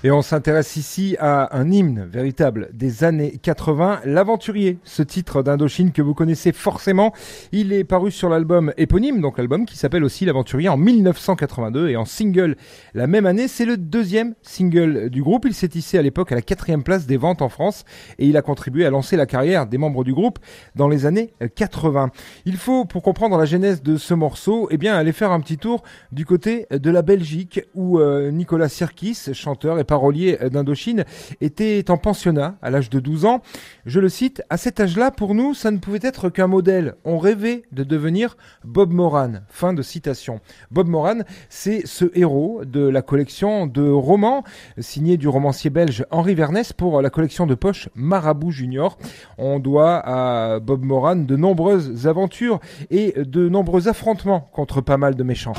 Et on s'intéresse ici à un hymne véritable des années 80, L'Aventurier, ce titre d'Indochine que vous connaissez forcément. Il est paru sur l'album éponyme, donc l'album qui s'appelle aussi L'Aventurier en 1982 et en single la même année. C'est le deuxième single du groupe. Il s'est hissé à l'époque à la 4e place des ventes en France et il a contribué à lancer la carrière des membres du groupe dans les années 80. Il faut, pour comprendre la genèse de ce morceau, aller faire un petit tour du côté de la Belgique où Nicolas Sirkis, chanteur et parolier d'Indochine, était en pensionnat à l'âge de 12 ans. Je le cite, à cet âge-là, pour nous, ça ne pouvait être qu'un modèle. On rêvait de devenir Bob Moran. Fin de citation. Bob Moran, c'est ce héros de la collection de romans signé du romancier belge Henri Vernès pour la collection de poche Marabout Junior. On doit à Bob Moran de nombreuses aventures et de nombreux affrontements contre pas mal de méchants.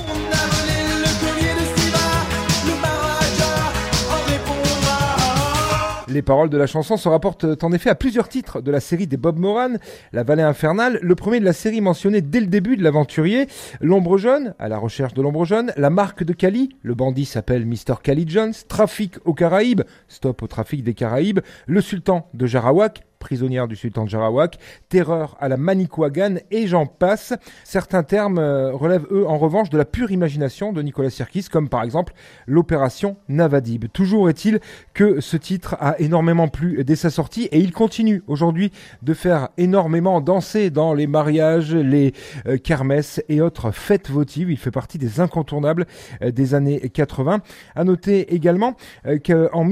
Les paroles de la chanson se rapportent en effet à plusieurs titres de la série des Bob Moran, La Vallée Infernale, le premier de la série mentionné dès le début de l'Aventurier, L'Ombre Jaune, à la recherche de l'Ombre Jaune, La Marque de Cali, le bandit s'appelle Mr. Cali Jones, Trafic aux Caraïbes, Stop au trafic des Caraïbes, Le Sultan de Jarawak, prisonnière du sultan de Jarawak, Terreur à la Manicouagan et j'en passe. Certains termes relèvent eux en revanche de la pure imagination de Nicolas Sirkis, comme par exemple l'opération Navadib. Toujours est-il que ce titre a énormément plu dès sa sortie et il continue aujourd'hui de faire énormément danser dans les mariages, les kermesses et autres fêtes votives. Il fait partie des incontournables des années 80. À noter également qu'en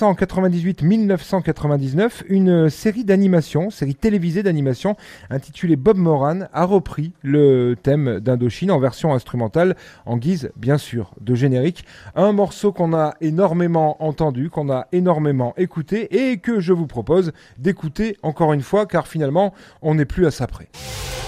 1998-1999, une série télévisée d'animation intitulée Bob Moran a repris le thème d'Indochine en version instrumentale en guise bien sûr de générique. Un morceau qu'on a énormément entendu, qu'on a énormément écouté et que je vous propose d'écouter encore une fois car finalement on n'est plus à ça près.